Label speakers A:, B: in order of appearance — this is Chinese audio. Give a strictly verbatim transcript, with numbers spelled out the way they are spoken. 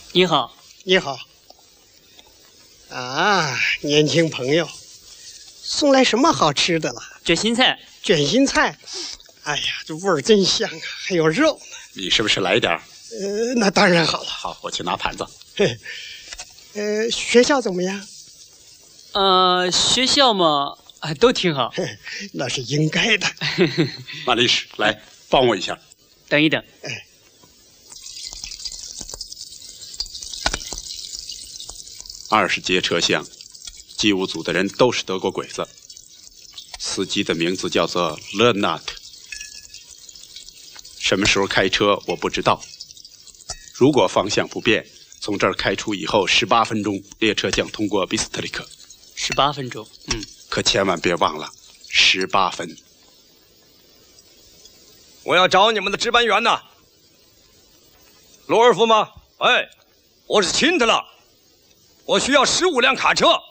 A: 你好，
B: 你好。啊，年轻朋友，送来什么好吃的了？
A: 卷心菜。
B: 卷心菜，哎呀，这味儿真香啊，还有肉呢。
C: 你是不是来点儿？
B: 呃，那当然好了。
C: 好，我去拿盘子。
B: 嘿，呃，学校怎么样？
A: 呃，学校嘛，啊，都挺好。
B: 那是应该的。
C: 马律师，来帮我一下。
A: 等一等。
B: 哎，
C: 二十节车厢，机务组的人都是德国鬼子。司机的名字叫做勒纳特。什么时候开车我不知道。如果方向不变，从这儿开出以后十八分钟，列车将通过比斯特里克。
A: 十八分钟，嗯。
C: 可千万别忘了，十八分。
D: 我要找你们的值班员呢。罗尔夫吗？哎，我是钦特勒，我需要十五辆卡车。